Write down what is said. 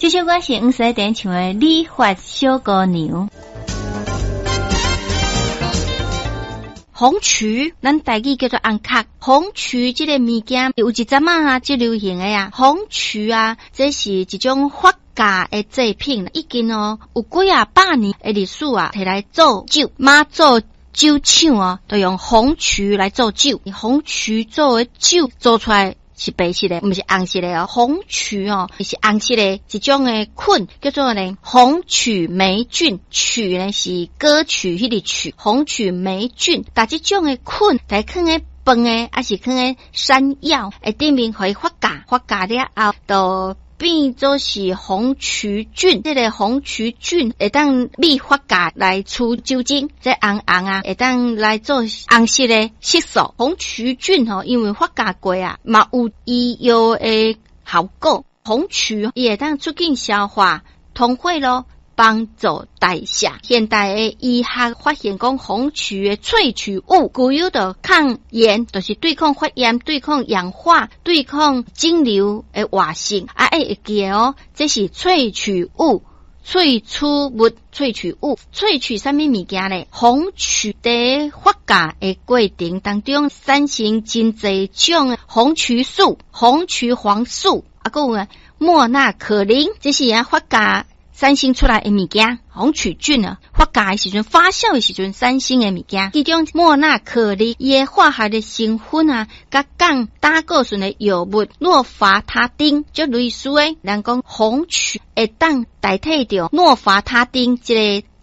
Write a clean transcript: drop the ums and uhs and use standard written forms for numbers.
这首歌是黄世典唱的《理发小姑娘》。红曲，咱台语叫做红壳。红曲这个物件有一阵啊，最流行的啊，红曲啊，这是一种发家的制品，已经有几啊百年的历史啊，摕来做酒，妈做酒厂哦，都用红曲来做酒。红曲做的酒做出来是白色的，不是红色的哦。红曲哦，是红色的一种的菌，叫做呢红曲霉菌。曲呢是歌曲迄个曲，红曲霉菌。但这种的菌，在放在饭的，还是放在山药的顶面，可以发芽，发芽了后，就变做是红曲菌。这个红曲菌会当蜜发芽来出酒精，这红红啊，会当来做红色的色素。红曲菌吼，因为发芽过啊，嘛有医药的效果。红曲也会当促进消化、通血咯，帮助代谢。现代的医学发现讲，红曲的萃取物具有的抗炎，就是对抗发炎、对抗氧化、对抗肿瘤的活性。会记哦，这是萃取物。萃取物，萃取什么物件呢？红曲在发芽的过程当中，产生真侪种红曲素、红曲黄素，还有莫纳可林，这是发芽产生出来的物件。红曲菌啊，发芽的时阵、发酵的时阵产生的物件，其中莫纳可林伊的化学的成分啊，甲降胆固醇的药物诺伐他汀，就类似的，人讲红曲会当代替掉诺伐他汀这个